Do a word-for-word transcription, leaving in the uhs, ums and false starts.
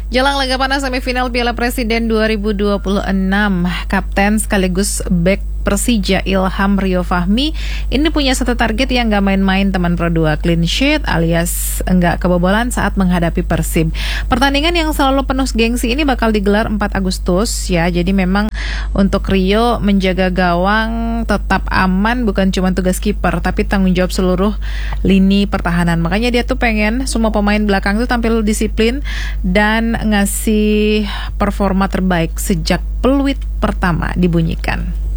Jelang laga panas semifinal Piala Presiden dua ribu dua puluh enam, Kapten sekaligus bek Persija Ilham Rio Fahmi ini punya satu target yang gak main-main teman Pro dua, clean sheet alias enggak kebobolan saat menghadapi Persib. Pertandingan yang selalu penuh gengsi ini bakal digelar empat Agustus ya. Jadi memang untuk Rio menjaga gawang tetap aman bukan cuma tugas kiper tapi tanggung jawab seluruh lini pertahanan. Makanya dia tuh pengen semua pemain belakang tuh tampil disiplin dan ngasih performa terbaik sejak peluit pertama dibunyikan.